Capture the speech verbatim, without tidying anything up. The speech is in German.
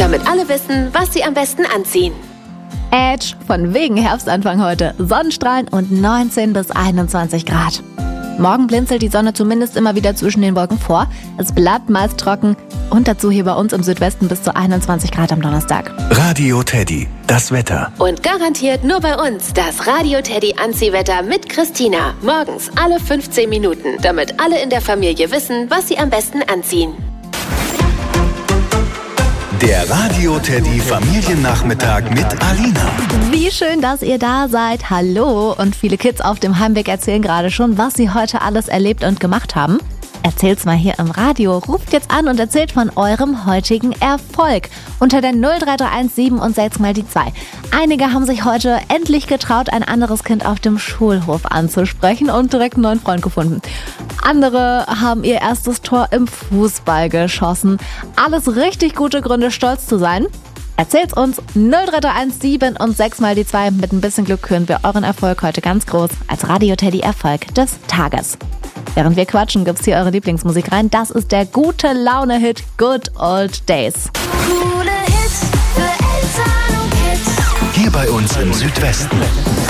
damit alle wissen, was sie am besten anziehen. Edge, von wegen Herbstanfang heute. Sonnenstrahlen und neunzehn bis einundzwanzig Grad. Morgen blinzelt die Sonne zumindest immer wieder zwischen den Wolken vor. Es bleibt meist trocken und dazu hier bei uns im Südwesten bis zu einundzwanzig Grad am Donnerstag. Radio Teddy, das Wetter. Und garantiert nur bei uns das Radio Teddy Anziehwetter mit Christina. Morgens alle fünfzehn Minuten, damit alle in der Familie wissen, was sie am besten anziehen. Der Radio Teddy Familiennachmittag mit Alina. Wie schön, dass ihr da seid. Hallo. Und viele Kids auf dem Heimweg erzählen gerade schon, was sie heute alles erlebt und gemacht haben. Erzählt's mal hier im Radio. Ruft jetzt an und erzählt von eurem heutigen Erfolg. Unter der null drei drei eins sieben und sechs mal die zwei. Einige haben sich heute endlich getraut, ein anderes Kind auf dem Schulhof anzusprechen und direkt einen neuen Freund gefunden. Andere haben ihr erstes Tor im Fußball geschossen. Alles richtig gute Gründe, stolz zu sein. Erzählt's uns. null drei drei eins sieben und sechs mal die zwei. Mit ein bisschen Glück hören wir euren Erfolg heute ganz groß als Radio Teddy Erfolg des Tages. Während wir quatschen, gibt's hier eure Lieblingsmusik rein. Das ist der gute Laune-Hit Good Old Days. Coole Hits für Eltern und Kids. Hier bei uns im Südwesten.